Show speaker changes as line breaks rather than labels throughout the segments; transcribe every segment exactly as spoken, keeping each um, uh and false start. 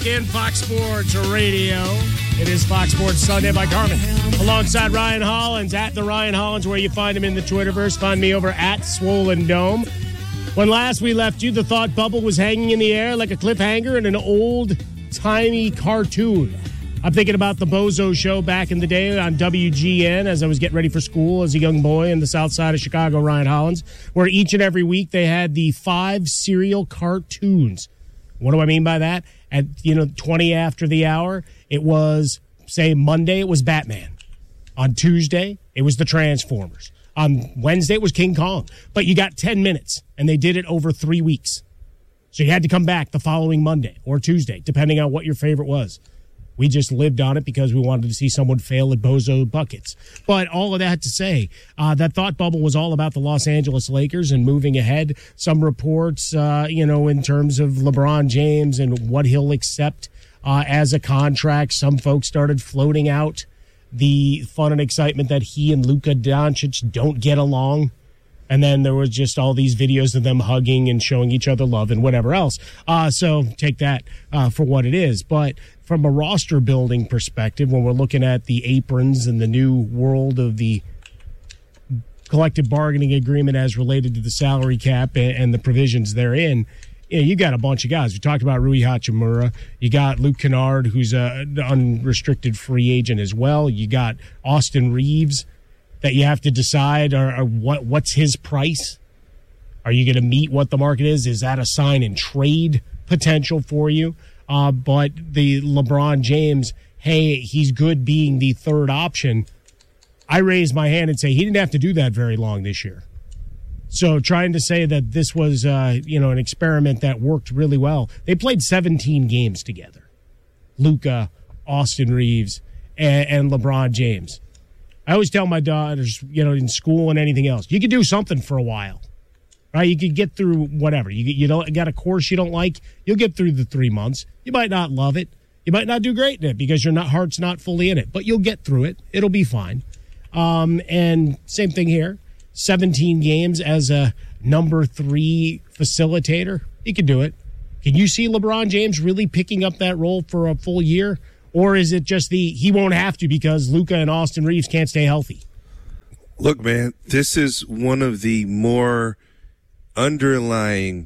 In Fox Sports Radio. It is Fox Sports Sunday by Carmen. Alongside Ryan Hollins at the Ryan Hollins, where you find him in the Twitterverse. Find me over at Swollen Dome. When last we left you, the thought bubble was hanging in the air like a cliffhanger in an old-timey cartoon. I'm thinking about the Bozo Show back in the day on W G N as I was getting ready for school as a young boy in the south side of Chicago, Ryan Hollins, where each and every week they had the five serial cartoons. What do I mean by that? At, you know, twenty after the hour, it was, say, Monday, it was Batman. On Tuesday, it was the Transformers. On Wednesday, it was King Kong. But you got ten minutes, and they did it over three weeks. So you had to come back the following Monday or Tuesday, depending on what your favorite was. We just lived on it because we wanted to see someone fail at Bozo buckets. But all of that to say, uh, that thought bubble was all about the Los Angeles Lakers and moving ahead. Some reports, uh, you know, in terms of LeBron James and what he'll accept uh, as a contract. Some folks started floating out the fun and excitement that he and Luka Doncic don't get along. And then there was just all these videos of them hugging and showing each other love and whatever else. Uh, so take that uh, for what it is. But from a roster building perspective, when we're looking at the aprons and the new world of the collective bargaining agreement as related to the salary cap and the provisions therein, you know, you got a bunch of guys. We talked about Rui Hachimura. You got Luke Kennard, who's an unrestricted free agent as well. You got Austin Reeves that you have to decide or, or what what's his price. Are you going to meet what the market is? Is that a sign and trade potential for you? Uh, but the LeBron James, hey, he's good being the third option. I raise my hand and say he didn't have to do that very long this year. So trying to say that this was, uh, you know, an experiment that worked really well. They played seventeen games together. Luka, Austin Reeves, and, and LeBron James. I always tell my daughters, you know, in school and anything else, you could do something for a while, right? You could get through whatever. You you don't got a course you don't like, you'll get through the three months. You might not love it. You might not do great in it because your heart's not fully in it, but you'll get through it. It'll be fine. Um, and same thing here. seventeen games as a number three facilitator. You can do it. Can you see LeBron James really picking up that role for a full year? Or is it just the he won't have to because Luka and Austin Reeves can't stay healthy?
Look, man, this is one of the more underlying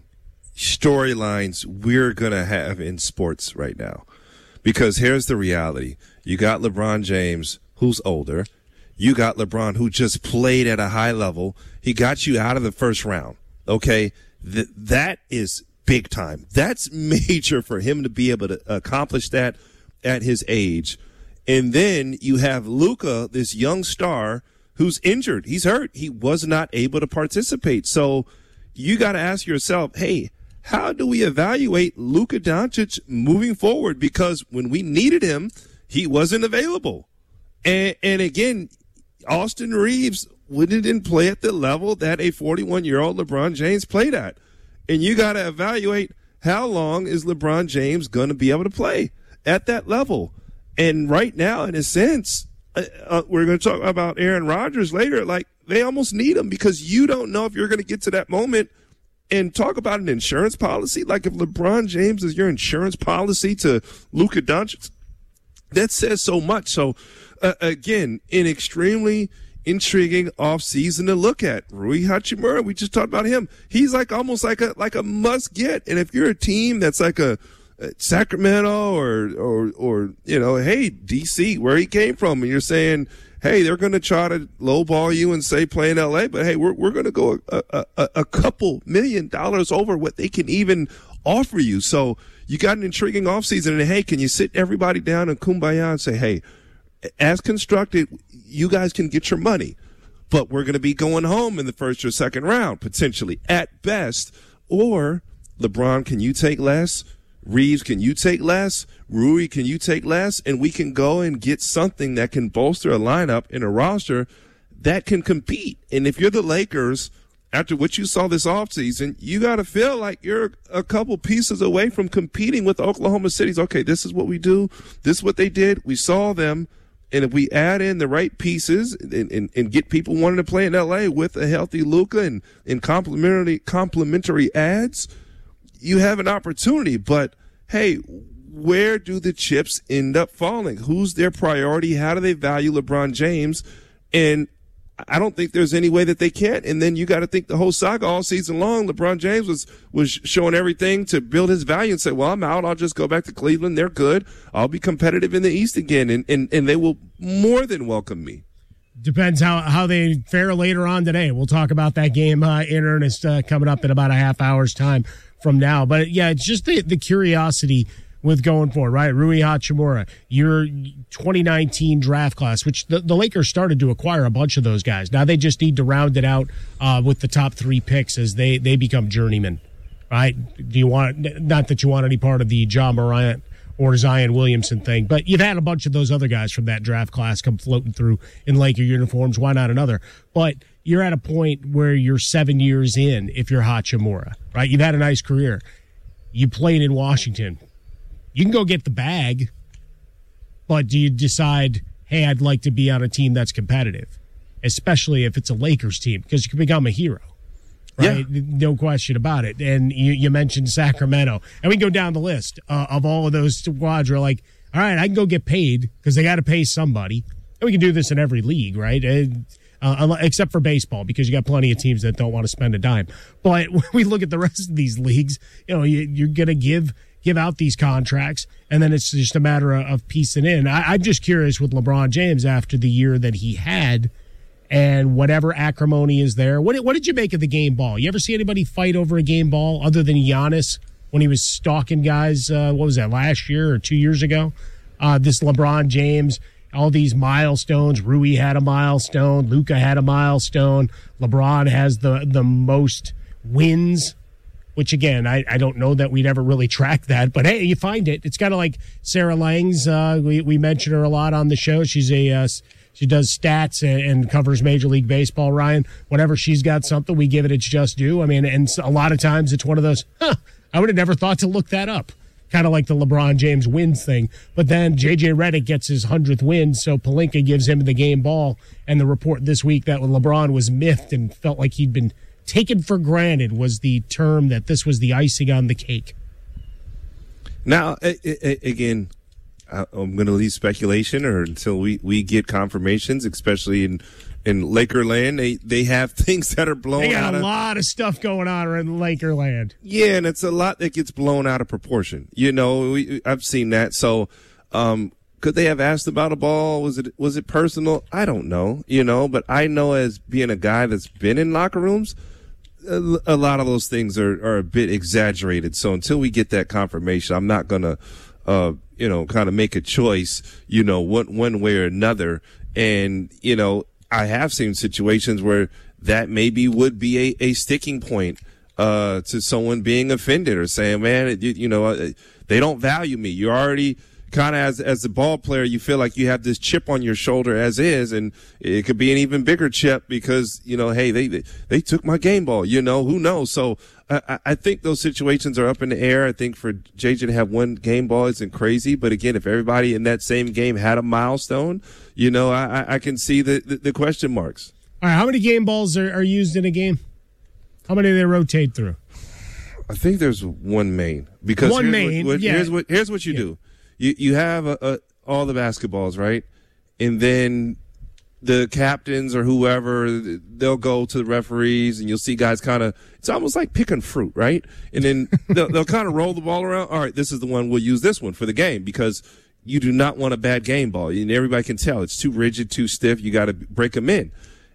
storylines we're going to have in sports right now. Because here's the reality. You got LeBron James, who's older. You got LeBron, who just played at a high level. He got you out of the first round. Okay? Th- that is big time. That's major for him to be able to accomplish that at his age. And then you have Luka, this young star, who's injured. He's hurt. He was not able to participate. So you got to ask yourself, hey, how do we evaluate Luka Doncic moving forward? Because when we needed him, he wasn't available. And, and again, Austin Reeves didn't play at the level that a forty-one-year-old LeBron James played at. And you got to evaluate how long is LeBron James going to be able to play at that level. And right now, in a sense, uh, uh, we're going to talk about Aaron Rodgers later. Like, they almost need him because you don't know if you're going to get to that moment. And talk about an insurance policy. Like, if LeBron James is your insurance policy to Luka Doncic, that says so much. So, uh, again, an extremely intriguing offseason to look at. Rui Hachimura, we just talked about him. He's like almost like a like a must get. And if you're a team that's like a Sacramento or, or, or, you know, hey, D C, where he came from, and you're saying, hey, they're going to try to lowball you and say play in L A, but hey, we're, we're going to go a, a, a, a couple million dollars over what they can even offer you. So you got an intriguing offseason, and hey, can you sit everybody down and kumbaya and say, hey, as constructed, you guys can get your money, but we're going to be going home in the first or second round, potentially at best. Or LeBron, can you take less? Reeves, can you take less? Rui, can you take less? And we can go and get something that can bolster a lineup in a roster that can compete. And if you're the Lakers, after what you saw this offseason, you got to feel like you're a couple pieces away from competing with Oklahoma City's. Okay, this is what we do. This is what they did. We saw them. And if we add in the right pieces and, and, and get people wanting to play in L A with a healthy Luka and, and complementary, complementary ads, you have an opportunity. But, hey, where do the chips end up falling? Who's their priority? How do they value LeBron James? And I don't think there's any way that they can't. And then you got to think the whole saga all season long, LeBron James was, was showing everything to build his value and say, well, I'm out. I'll just go back to Cleveland. They're good. I'll be competitive in the East again. And, and, and they will more than welcome me.
Depends how, how they fare later on today. We'll talk about that game uh, in earnest uh, coming up in about a half hour's time from now. But, yeah, it's just the, the curiosity with going forward, right? Rui Hachimura, your twenty nineteen draft class, which the, the Lakers started to acquire a bunch of those guys. Now they just need to round it out uh, with the top three picks as they, they become journeymen, right? Do you want, not that you want any part of the Ja Morant or Zion Williamson thing, but you've had a bunch of those other guys from that draft class come floating through in Laker uniforms. Why not another? But you're at a point where you're seven years in if you're Hachimura, right? You've had a nice career. You played in Washington. You can go get the bag, but do you decide, hey, I'd like to be on a team that's competitive, especially if it's a Lakers team, because you can become a hero, right? Yeah. No question about it. And you, you mentioned Sacramento, and we can go down the list uh, of all of those squads are like, all right, I can go get paid because they got to pay somebody. And we can do this in every league, right? And, uh, except for baseball, because you got plenty of teams that don't want to spend a dime. But when we look at the rest of these leagues, you know, you, you're going to give – give out these contracts, and then it's just a matter of, of piecing in. I, I'm just curious with LeBron James after the year that he had and whatever acrimony is there. What, what did you make of the game ball? You ever see anybody fight over a game ball other than Giannis when he was stalking guys, uh, what was that, last year or two years ago? Uh, this LeBron James, all these milestones. Rui had a milestone. Luka had a milestone. LeBron has the, the most wins, which, again, I, I don't know that we'd ever really track that. But, hey, you find it. It's kind of like Sarah Langs. Uh, we, we mention her a lot on the show. She's a uh, she does stats and, and covers Major League Baseball, Ryan. Whenever she's got something, we give it its just due. I mean, and a lot of times it's one of those, huh, I would have never thought to look that up. Kind of like the LeBron James wins thing. But then J J Redick gets his hundredth win, so Pelinka gives him the game ball. And the report this week that when LeBron was miffed and felt like he'd been taken for granted was the term that this was the icing on the cake.
Now, again, I'm going to leave speculation or until we, we get confirmations, especially in, in Lakerland. They, they have things that are blown out.
They got
out
a
of,
lot of stuff going on in Lakerland.
Yeah, and it's a lot that gets blown out of proportion. You know, we, I've seen that. So, um, could they have asked about a ball? Was it was it personal? I don't know, you know, but I know as being a guy that's been in locker rooms, a, a lot of those things are, are a bit exaggerated. So until we get that confirmation, I'm not going to, uh, you know, kind of make a choice, you know, one, one way or another. And, you know, I have seen situations where that maybe would be a, a sticking point uh, to someone being offended or saying, man, you, you know, they don't value me. You're already kind of as as a ball player, you feel like you have this chip on your shoulder as is, and it could be an even bigger chip because, you know, hey, they they, they took my game ball, you know, who knows? So I, I think those situations are up in the air. I think for J J to have one game ball isn't crazy, but again, if everybody in that same game had a milestone, you know, I, I can see the, the, the question marks.
All right, how many game balls are, are used in a game? How many do they rotate through?
I think there's one main. Because
one
here's
main,
what, what,
yeah.
Here's what, here's what you yeah. do. You you have a, a, all the basketballs, right? And then the captains or whoever, they'll go to the referees, and you'll see guys kind of, it's almost like picking fruit, right? And then they'll, they'll kind of roll the ball around. All right, this is the one, we'll use this one for the game because you do not want a bad game ball. And everybody can tell it's too rigid, too stiff. You got to break them in.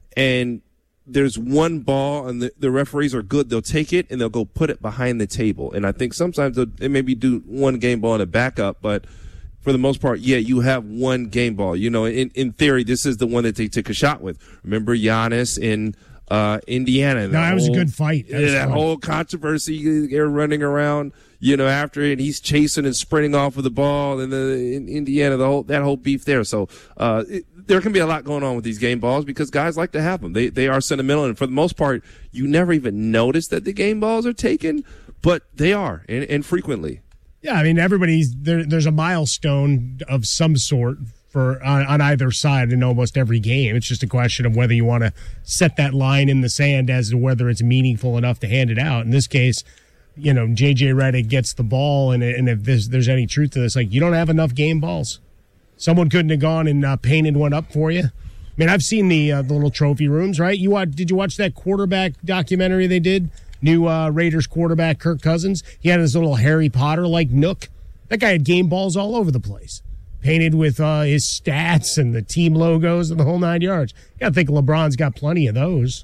And there's one ball, and the, the referees are good. They'll take it, and they'll go put it behind the table. And I think sometimes they'll, they maybe do one game ball and a backup, but for the most part, yeah, you have one game ball. You know, in, in theory, this is the one that they took a shot with. Remember Giannis in uh, Indiana?
No, that
whole,
was a good fight. That,
that whole controversy, they're running around, you know, after it, and he's chasing and sprinting off with the ball, and the in Indiana, the whole that whole beef there. So uh, it, there can be a lot going on with these game balls because guys like to have them. They they are sentimental, and for the most part, you never even notice that the game balls are taken, but they are, and, and frequently.
Yeah, I mean, everybody's there. There's a milestone of some sort for on, on either side in almost every game. It's just a question of whether you want to set that line in the sand as to whether it's meaningful enough to hand it out. In this case, you know, J J Redick gets the ball, and, and if there's, there's any truth to this, like, you don't have enough game balls. Someone couldn't have gone and uh, painted one up for you. I mean, I've seen the uh, the little trophy rooms, right? You watch, Did you watch that quarterback documentary they did? New uh, Raiders quarterback Kirk Cousins. He had his little Harry Potter-like nook. That guy had game balls all over the place, painted with uh, his stats and the team logos and the whole nine yards. You got to think LeBron's got plenty of those.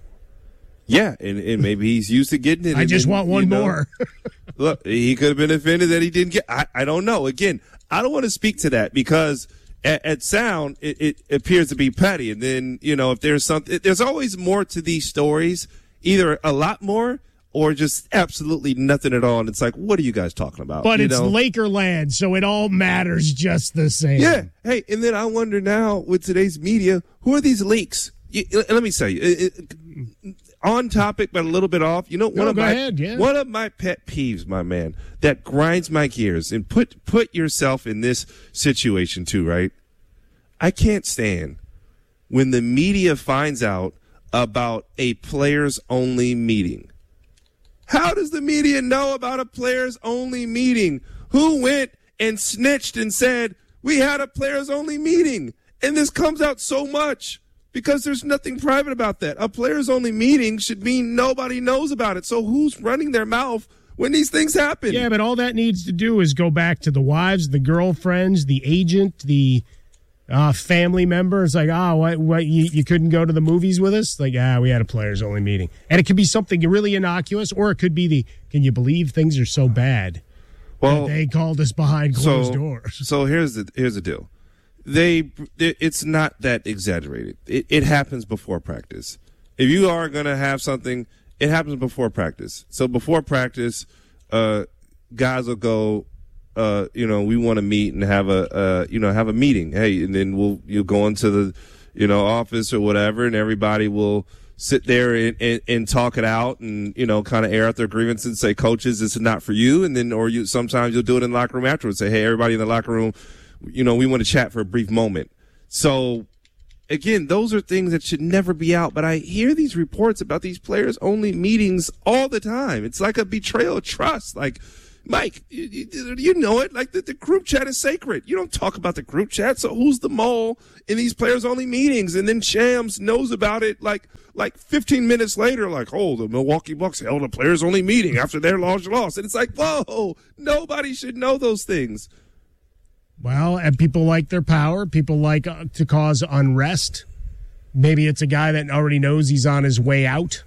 Yeah, and, and maybe he's used to getting it.
I just
then,
want one
you know,
more.
Look, he could have been offended that he didn't get. I, I don't know. Again, I don't want to speak to that because at, at sound it, it appears to be petty, and then you know if there's something, there's always more to these stories, either a lot more or just absolutely nothing at all. And it's like, what are you guys talking about?
But
you
it's
know?
Laker land, so it all matters just the same.
Yeah. Hey, and then I wonder now with today's media, who are these leaks? You, let me tell you. It, it, on topic, but a little bit off. You know, one
no,
of
go
my
ahead, yeah.
one of my pet peeves, my man, that grinds my gears. And put put yourself in this situation too, right? I can't stand when the media finds out about a players only meeting. How does the media know about a players only meeting? Who went and snitched and said we had a players only meeting? And this comes out so much. Because there's nothing private about that. A players-only meeting should mean nobody knows about it. So who's running their mouth when these things happen?
Yeah, but all that needs to do is go back to the wives, the girlfriends, the agent, the uh, family members. Like, ah, oh, what, what you, you couldn't go to the movies with us? Like, ah, we had a players-only meeting. And it could be something really innocuous, or it could be the, can you believe things are so bad
well,
that they called us behind closed
so,
doors?
So here's the here's the deal. They, it's not that exaggerated. It, it happens before practice. If you are going to have something, it happens before practice. So before practice, uh, guys will go, uh, you know, we want to meet and have a, uh, you know, have a meeting. Hey, and then we'll, you'll go into the, you know, office or whatever, and everybody will sit there and, and, and talk it out and, you know, kind of air out their grievances and say, coaches, this is not for you. And then, or you, sometimes you'll do it in the locker room afterwards. Say, hey, everybody in the locker room, you know, we want to chat for a brief moment. So, again, those are things that should never be out. But I hear these reports about these players-only meetings all the time. It's like a betrayal of trust. Like, Mike, you, you know it. Like, the, the group chat is sacred. You don't talk about the group chat. So who's the mole in these players-only meetings? And then Shams knows about it like like fifteen minutes later, like, oh, the Milwaukee Bucks held a players-only meeting after their large loss. And it's like, whoa, nobody should know those things.
Well, and people like their power. People like uh, to cause unrest. Maybe it's a guy that already knows he's on his way out.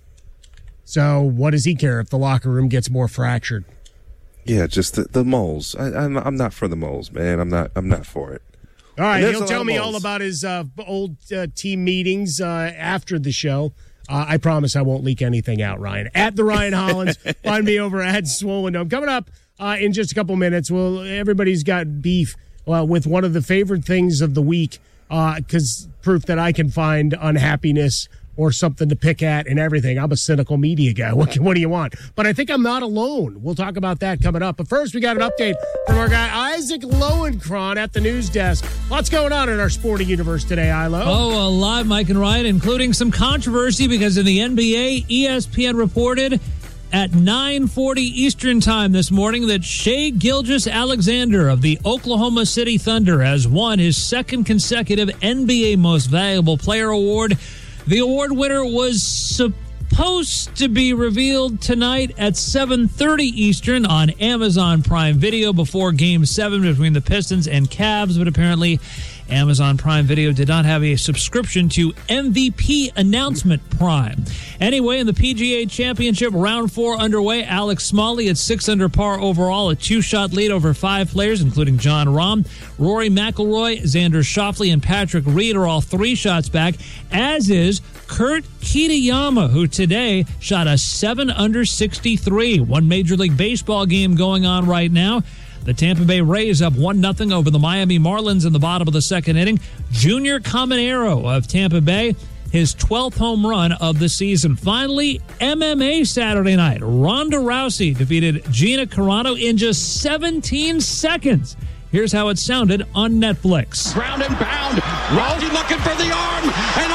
So what does he care if the locker room gets more fractured?
Yeah, just the, the moles. I, I'm I'm not for the moles, man. I'm not. I'm not for it.
All right, he'll tell me all about his uh, old uh, team meetings uh, after the show. Uh, I promise I won't leak anything out, Ryan. At the Ryan Hollins. Find me over at Swollen Dome. Coming up uh, in just a couple minutes. Well, everybody's got beef. Well, with one of the favorite things of the week, because uh, proof that I can find unhappiness or something to pick at and everything. I'm a cynical media guy. What, what do you want? But I think I'm not alone. We'll talk about that coming up. But first, we got an update from our guy, Isaac Lowenkron, at the news desk. Lots going on in our sporting universe today, Ilo.
Oh, a lot, Mike and Ryan, including some controversy because in the N B A, E S P N reported at nine forty Eastern time this morning that Shai Gilgeous-Alexander of the Oklahoma City Thunder has won his second consecutive N B A Most Valuable Player award. The award winner was supposed to be revealed tonight at seven thirty Eastern on Amazon Prime Video before Game seven between the Pistons and Cavs, but apparently Amazon Prime Video did not have a subscription to M V P Announcement Prime. Anyway, in the P G A Championship, round four underway. Alex Smalley at six under par overall, a two-shot lead over five players, including John Rahm. Rory McIlroy, Xander Schauffele, and Patrick Reed are all three shots back, as is Kurt Kitayama, who today shot a seven under sixty-three. One Major League Baseball game going on right now. The Tampa Bay Rays up one nothing over the Miami Marlins in the bottom of the second inning. Junior Caminero of Tampa Bay, his twelfth home run of the season. Finally, M M A Saturday night. Ronda Rousey defeated Gina Carano in just seventeen seconds. Here's how it sounded on Netflix.
Ground and pound. Rousey looking for the arm, and already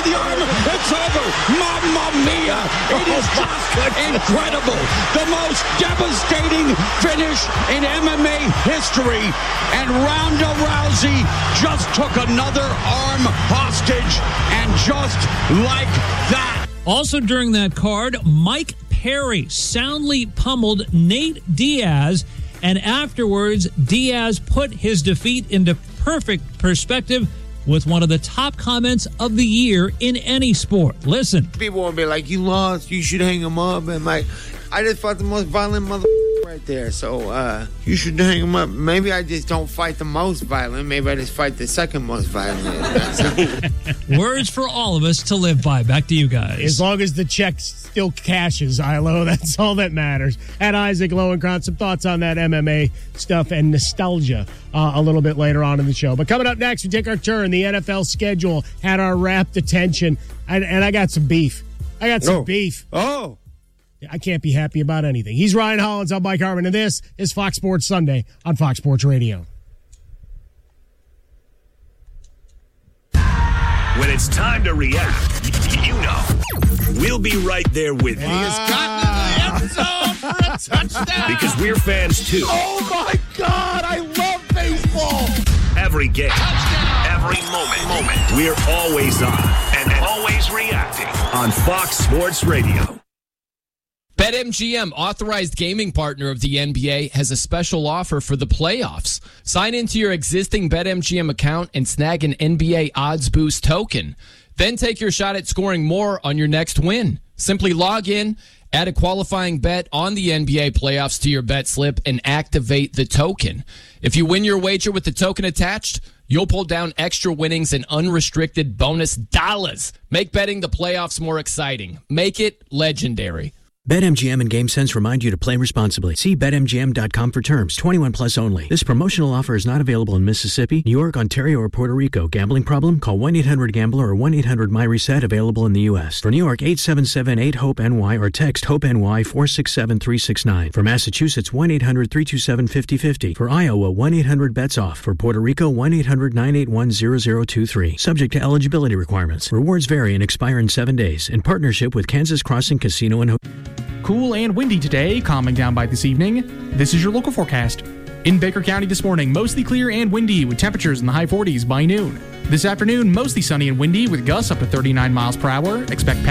the arm. It's over. Mamma mia. It is just incredible. The most devastating finish in M M A history. And Ronda Rousey just took another arm hostage. And just like that.
Also during that card, Mike Perry soundly pummeled Nate Diaz. And afterwards, Diaz put his defeat into perfect perspective with one of the top comments of the year in any sport. Listen.
People will be like, you lost, you should hang him up. And like, I just fought the most violent mother right there. So uh, you should hang him up. Maybe I just don't fight the most violent. Maybe I just fight the second most violent.
Words for all of us to live by. Back to you guys.
As long as the check still cashes, Ilo, that's all that matters. At Isaac Lowenkron, some thoughts on that M M A stuff and nostalgia uh, a little bit later on in the show. But coming up next, we take our turn. The N F L schedule had our rapt attention, and, and I got some beef. I got some
oh.
beef.
Oh.
I can't be happy about anything. He's Ryan Hollins. I'm Mike Harmon, and this is Fox Sports Sunday on Fox Sports Radio.
When it's time to react, you know, we'll be right there with you.
He has gotten in the end zone for a touchdown.
Because we're fans too.
Oh my God, I love baseball.
Every game,
Touchdown.
every moment, moment, we're always on and always reacting on Fox Sports Radio.
BetMGM, authorized gaming partner of the N B A, has a special offer for the playoffs. Sign into your existing BetMGM account and snag an N B A Odds Boost token. Then take your shot at scoring more on your next win. Simply log in, add a qualifying bet on the N B A playoffs to your bet slip, and activate the token. If you win your wager with the token attached, you'll pull down extra winnings and unrestricted bonus dollars. Make betting the playoffs more exciting. Make it legendary.
BetMGM and GameSense remind you to play responsibly. See Bet M G M dot com for terms. twenty-one plus only. This promotional offer is not available in Mississippi, New York, Ontario, or Puerto Rico. Gambling problem? Call one eight hundred gambler or one eight hundred my reset, available in the U S. For New York, eight seven seven eight hope N Y or text HOPE-NY four six seven three six nine. For Massachusetts, one eight hundred three two seven five zero five zero. For Iowa, one eight hundred bets off. For Puerto Rico, one eight hundred nine eight one zero zero two three. Subject to eligibility requirements. Rewards vary and expire in seven days. In partnership with Kansas Crossing Casino and Hotel.
Cool and windy today, calming down by this evening. This is your local forecast. In Baker County this morning, mostly clear and windy with temperatures in the high forties by noon. This afternoon, mostly sunny and windy with gusts up to thirty-nine miles per hour. Expect